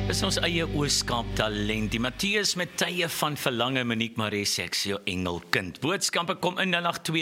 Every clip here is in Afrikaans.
Is ons eie Ooskaap talent. Die Matthias met tye van verlange, Monique Marais, ek is jou engelkind. Boodskappe kom in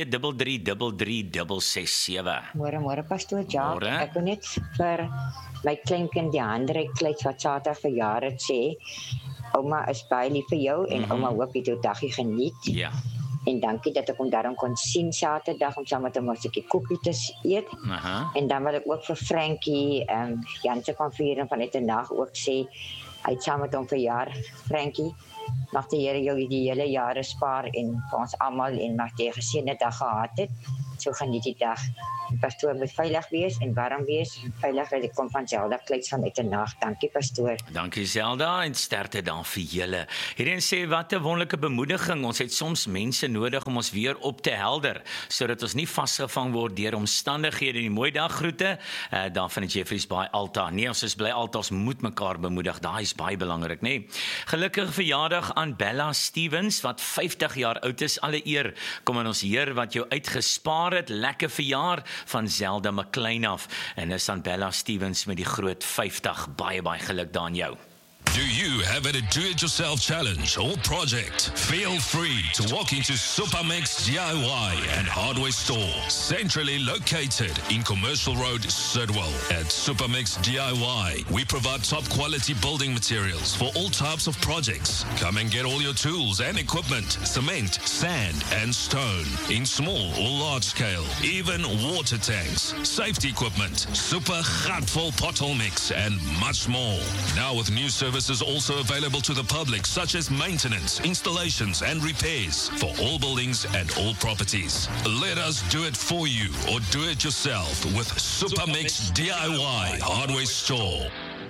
082333667. Môre pastoor Jacques. Môre. Ek wil net vir my kleinkind die Andre Kleits wat Saterdag verjaar het sê, ouma is baie lief vir jou en ouma hoop jy jou dagie geniet. Ja. En dankie dat ek hom daarom kon sien Saterdag om saam met hom 'n stukkie koekie te eet. Aha. En dan wil ek ook vir Frankie Janse van Vieren van net 'n nag ook sê, hy het saam met hom verjaar, Frankie. Mag die Here jou die hele jare spaar en vir ons almal en mag jy 'n geseënde dag gehad het. So geniet die dag. Die pastoor moet veilig wees en warm wees. Veilig dat ek kom van Zelda Kleits van uit 'n nag. Dankie pastoor. Dankie Zelda en sterkte dan vir julle. Hierdie sê wat 'n wonderlike bemoediging. Ons het soms mense nodig om ons weer op te helder sodat ons nie vasgevang word deur omstandighede. Die mooi dag groete dan van die Jeffreys Bay Alta. Nee, ons is bly Alta, ons moet mekaar bemoedig. Daai is baie belangrik, nê. Nee. Gelukkige verjaardag aan Bella Stevens wat 50 jaar oud is. Alle eer kom aan ons Heer wat jou uitgespaar het. Lekker verjaar van Zelda McLean af. En is aan Bella Stevens met die groot 50. Baie geluk daar aan jou. Do you have a do-it-yourself challenge or project? Feel free to walk into Supermix DIY and Hardware Store, centrally located in Commercial Road, Sidwell. At Supermix DIY, we provide top-quality building materials for all types of projects. Come and get all your tools and equipment, cement, sand and stone, in small or large scale, even water tanks, safety equipment, super gatvol pothole mix and much more. Now with new services also available to the public, such as maintenance, installations and repairs for all buildings and all properties. Let us do it for you or do it yourself with Supermix DIY Hardware Store.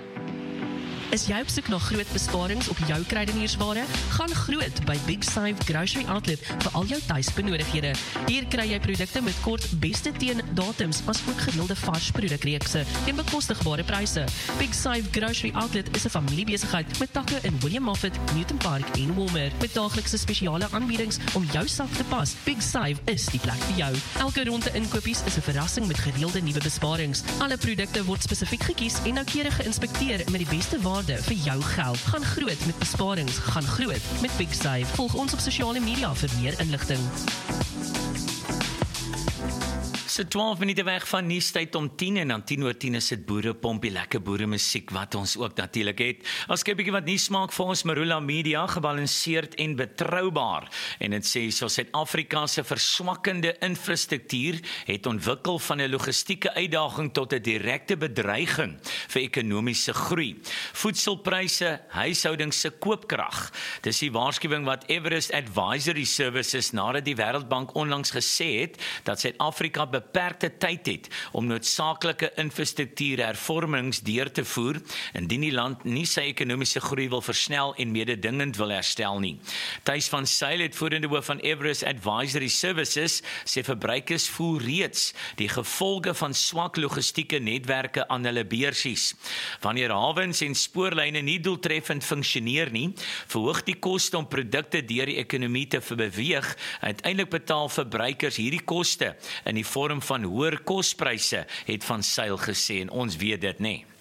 Is jy op soek na groot besparings op jou kruideniersware? Gaan groot by Big Save Grocery Outlet vir al jou tuisbenodighede. Hier kry jy produkte met kort beste teen datums as ook gereelde vars produkreekse teen bekostigbare pryse. Big Save Grocery Outlet is 'n familiebesigheid met takke in William Moffat, Newton Park en Walmer. Met daaglikse spesiale aanbiedings om jou sak te pas. Big Save is die plek vir jou. Elke ronde inkopies is 'n verrassing met gereelde nuwe besparings. Alle produkte word spesifiek gekies en noukeurig geïnspekteer met die beste waarde vir jou geld. Gaan groot met besparings, gaan groot met Big Save. Volg ons op sosiale media vir meer inligting. So 12 minute weg van nuustyd om 10 en dan 10:10 is dit boerepompie, lekker boeremusiek wat ons ook natuurlik het. Ons kyk 'n bietjie wat nuus maak vir ons Marula Media, gebalanseerd en betroubaar. En dit sê so Suid-Afrika se verswakkende infrastruktuur het ontwikkel van 'n logistieke uitdaging tot 'n direkte bedreiging vir ekonomiese groei. Voedselpryse, huishoudings se koopkrag. Dis die waarskuwing wat Everest Advisory Services nadat die Wêreldbank onlangs gesê het dat Suid-Afrika beperkte tyd het om noodsaaklike infrastruktuurhervormings deur te voer indien die land nie sy ekonomiese groei wil versnel en mededingend wil herstel nie. Thys van Sail, het voerende hoof van Everest Advisory Services, sê verbruikers voel reeds die gevolge van swak logistieke netwerke aan hulle beursies. Wanneer hawens en spoorlyne nie doeltreffend funksioneer nie, verhoog die koste om produkte deur die ekonomie te beweeg. Uiteindelik betaal verbruikers hierdie koste in die vorm van hoër kospryse, het van Sail gesê en ons weet dit, nê.